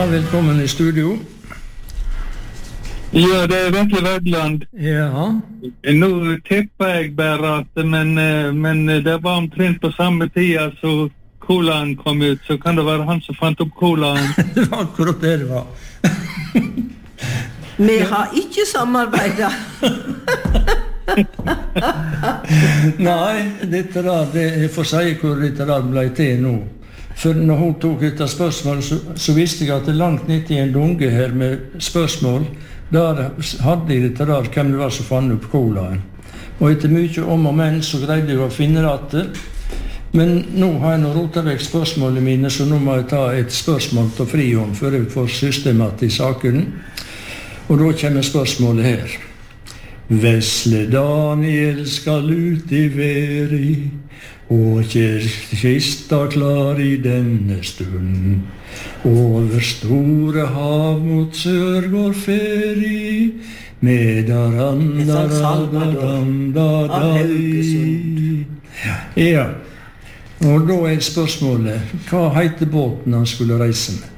Ja, velkommen I studio. Ja, det Vetle Vedland. Ja. Nå tipper jeg bare at, men det var omtrent på samme tid, så colaen kom ut, så kan det være han som fant opp colaen. Det var akkurat det det var. Vi har ikke samarbeidet. Nei, dette der, jeg får si hvor dette der ble til nå. For når hun tok dette spørsmålet, så visste jeg at det langt ned I en dunge her med spørsmål, der hadde jeg dette der, hvem det var som fant opp colaen. Og etter mye om og men, så greide jeg å finne det. Men nå har jeg nå rotet vekk spørsmålene mine, så nå må jeg ta et spørsmål til frihånd, før jeg får systemat I saken. Og da kommer spørsmålet her. Vesle Daniel skal ut I veri, og kista klar I denne stund. Over store hav mot sør går feri, med Ja. Og da spørsmålet, hva heter båten han skulle reise med?